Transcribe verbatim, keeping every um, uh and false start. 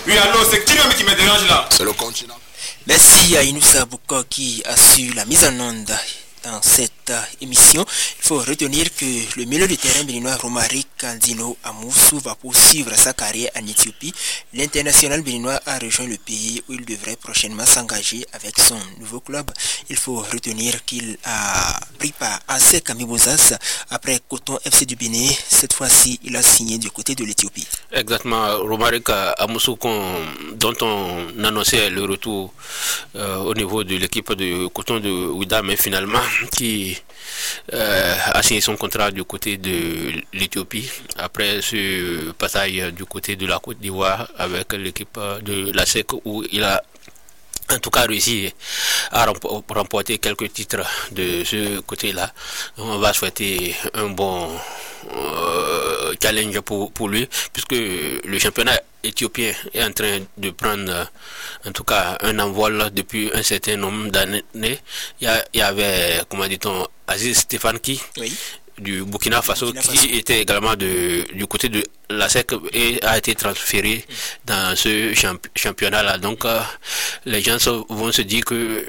Oui, allô, c'est qui même qui me dérange là? C'est le continent. Merci à Inoussa Bouka qui assure la mise en onde dans cette émission. Il faut retenir que le milieu de terrain béninois Romaric Kandino Amoussou va poursuivre sa carrière en Éthiopie. L'international béninois a rejoint le pays où il devrait prochainement s'engager avec son nouveau club. Il faut retenir qu'il a pris part à C K Mimosas après Coton F C du Bénin. Cette fois-ci, il a signé du côté de l'Éthiopie. Exactement, Romaric Amoussou dont on annonçait le retour euh, au niveau de l'équipe de Coton de Ouida, mais finalement qui euh, a signé son contrat du côté de l'Éthiopie après ce passage du côté de la Côte d'Ivoire avec l'équipe de la S E C où il a en tout cas réussi à remporter quelques titres de ce côté-là. On va souhaiter un bon euh, challenge pour, pour lui, puisque le championnat éthiopien est en train de prendre en tout cas un envol depuis un certain nombre d'années. Il y, a, il y avait, comment dit-on, Aziz Stefanki. Oui. Du Burkina Faso, Burkina Faso, qui était également de, du côté de la S E C et a été transféré dans ce champ, championnat-là. Donc, euh, les gens vont se dire que